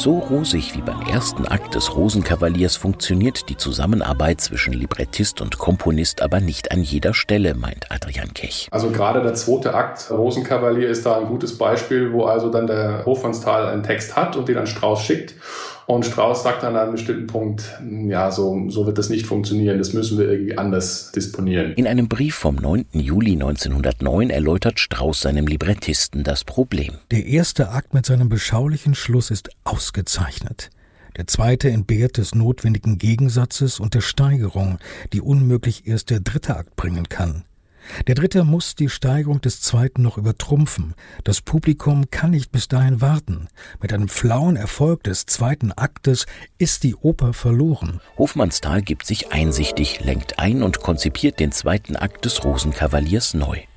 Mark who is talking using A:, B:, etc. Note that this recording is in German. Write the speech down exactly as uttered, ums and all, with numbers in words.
A: So rosig wie beim ersten Akt des Rosenkavaliers funktioniert die Zusammenarbeit zwischen Librettist und Komponist aber nicht an jeder Stelle, meint Adrian Kech.
B: Also gerade der zweite Akt Rosenkavalier ist da ein gutes Beispiel, wo also dann der Hofmannsthal einen Text hat und den an Strauss schickt. Und Strauss sagt dann an einem bestimmten Punkt, ja, so, so wird das nicht funktionieren, das müssen wir irgendwie anders disponieren.
A: In einem Brief vom neunten Juli neunzehnhundertneun erläutert Strauss seinem Librettisten das Problem.
C: Der erste Akt mit seinem beschaulichen Schluss ist ausgezeichnet. Der zweite entbehrt des notwendigen Gegensatzes und der Steigerung, die unmöglich erst der dritte Akt bringen kann. Der dritte muss die Steigerung des zweiten noch übertrumpfen. Das Publikum kann nicht bis dahin warten. Mit einem flauen Erfolg des zweiten Aktes ist die Oper verloren.
A: Hofmannsthal gibt sich einsichtig, lenkt ein und konzipiert den zweiten Akt des Rosenkavaliers neu.